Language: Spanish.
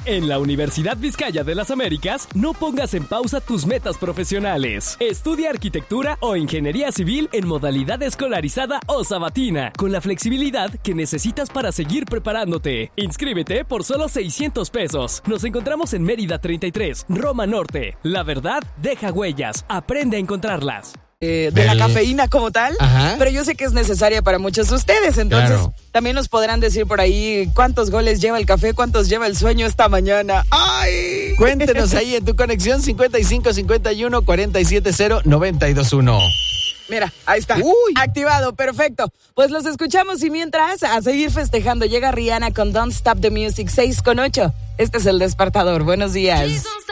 En la Universidad Vizcaya de las Américas, no pongas en pausa tus metas profesionales. Estudia arquitectura o ingeniería civil en modalidad escolarizada o sabatina, con la flexibilidad que necesitas para seguir preparándote. Inscríbete por solo 600 pesos. Nos encontramos en Mérida 33, Roma Norte. La verdad deja huellas. Aprende a encontrarlas. De la cafeína como tal, pero yo sé que es necesaria para muchos de ustedes, entonces también nos podrán decir por ahí cuántos goles lleva el café, cuántos lleva el sueño esta mañana. ¡Ay! Cuéntenos ahí en tu conexión 55 51 47 0 921. Mira, ahí está. Activado, perfecto. Pues los escuchamos y mientras, a seguir festejando, llega Rihanna con Don't Stop the Music 6 con 8. Este es El Despertador. Buenos días.